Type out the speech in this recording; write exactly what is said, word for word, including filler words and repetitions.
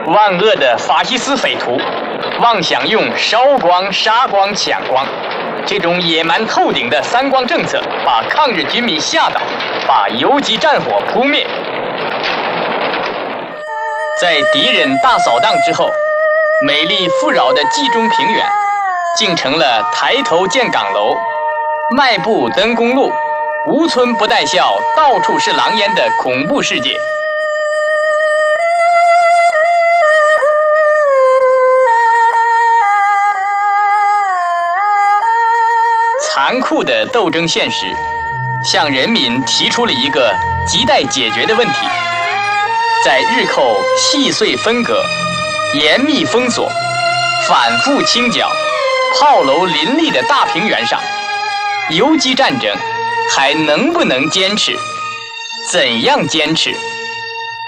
万恶的法西斯匪徒妄想用烧光、杀光、抢光这种野蛮透顶的三光政策，把抗日军民吓倒，把游击战火扑灭。在敌人大扫荡之后，美丽富饶的冀中平原竟成了抬头见岗楼、迈步登公路、无村不带笑、到处是狼烟的恐怖世界。残酷的斗争现实向人民提出了一个亟待解决的问题：在日寇细碎分割、严密封锁、反复清剿、炮楼林立的大平原上，游击战争还能不能坚持？怎样坚持？